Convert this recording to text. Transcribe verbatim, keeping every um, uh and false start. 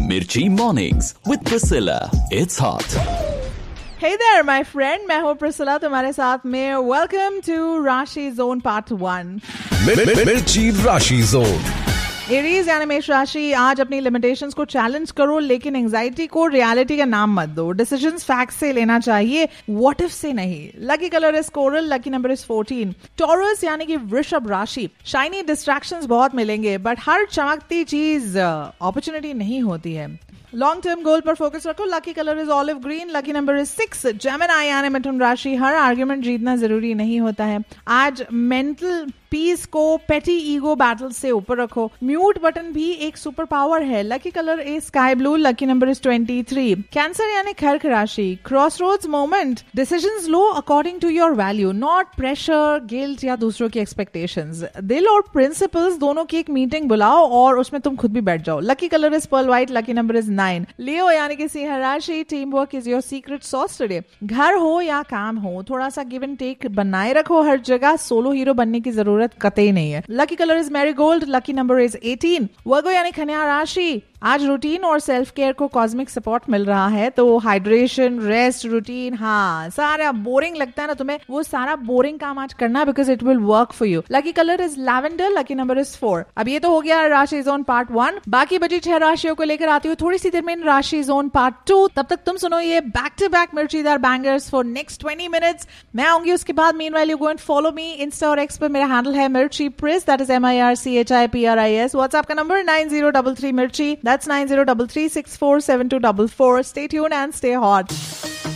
Mirchi Mornings with Priscilla. It's hot. Hey there, my friend. मैं हूँ Priscilla तुम्हारे साथ में. Welcome to Rashi Zone Part One. मिर्ची राशि जोन. एरीज यानी मेष राशि, आज अपनी लिमिटेशंस को चैलेंज करो, लेकिन एंजाइटी को रियलिटी का नाम मत दो. डिसीजंस फैक्ट से लेना चाहिए, व्हाट इफ से नहीं. Lucky colour is coral, lucky number is fourteen. Taurus यानी कि वृषभ राशि, शाइनी डिस्ट्रैक्शंस बहुत मिलेंगे, बट हर चमकती चीज अपॉर्चुनिटी नहीं होती है. लॉन्ग टर्म गोल पर फोकस रखो. Lucky colour is olive green, lucky number is six. Gemini यानी मिथुन राशि, हर आर्ग्यूमेंट जीतना जरूरी नहीं होता है. आज मेंटल पीस को पेटी ईगो बैटल से ऊपर रखो. म्यूट बटन भी एक सुपर पावर है. Lucky colour is sky blue, lucky number is twenty three. Cancer यानी खर्क राशि, cross roads moment. Decisions low according to your value, not pressure, guilt या दूसरों की एक्सपेक्टेशंस. दिल और प्रिंसिपल्स दोनों की एक मीटिंग बुलाओ और उसमें तुम खुद भी बैठ जाओ. Lucky colour is pearl white, lucky number is nine. लियो यानी कि सिंह राशि, team work is your secret sauce today. घर हो या काम हो, थोड़ा सा गिव एंड टेक बनाए रखो हर जगह. सोलो हीरो बनने की जरूरत कतई नहीं है. Lucky colour is marigold, lucky number is eighteen. वर्गो यानी कन्या राशि, आज रूटीन और सेल्फ केयर को कॉस्मिक सपोर्ट मिल रहा है, तो हाइड्रेशन, रेस्ट, रूटीन, हाँ सारा बोरिंग लगता है ना तुम्हें, वो सारा बोरिंग काम आज करना, because it will work for you. Lucky colour is lavender, lucky number is four. अब ये तो हो गया राशि जोन पार्ट वन. बाकी बची छह राशियों को लेकर आती हूँ थोड़ी सी देर में राशि जोन पार्ट टू. तब तक तुम सुनो ये back to back मिर्चीदार bangers for next twenty minutes. मैं आऊंगी उसके बाद. Meanwhile you go and follow me Insta और एक्स पर. मेरा हैंडल है मिर्ची प्रिस, that is M I R C H I P R I S. WhatsApp का number nine zero double three मिर्ची, that's nine zero three three six four seven two four four. Stay tuned and stay hot.